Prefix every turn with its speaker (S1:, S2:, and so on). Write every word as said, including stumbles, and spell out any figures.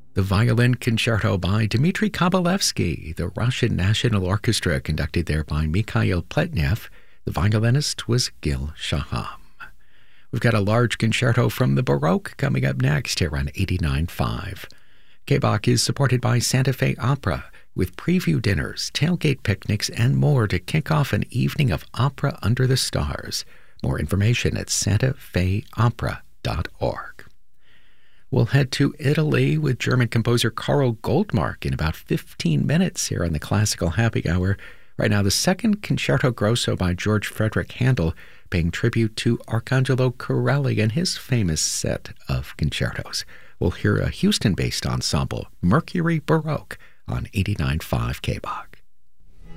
S1: The Violin Concerto by Dmitri Kabalevsky, the Russian National Orchestra, conducted there by Mikhail Pletnev. The violinist was Gil Shaham. We've got a large concerto from the Baroque coming up next here on eighty-nine point five. K B O C is supported by Santa Fe Opera, with preview dinners, tailgate picnics, and more to kick off an evening of opera under the stars. More information at santa fe opera dot org. We'll head to Italy with German composer Karl Goldmark in about fifteen minutes here on the Classical Happy Hour. Right now, the second Concerto Grosso by George Frederick Handel, paying tribute to Arcangelo Corelli and his famous set of concertos. We'll hear a Houston-based ensemble, Mercury Baroque, on eighty-nine point five K B O C.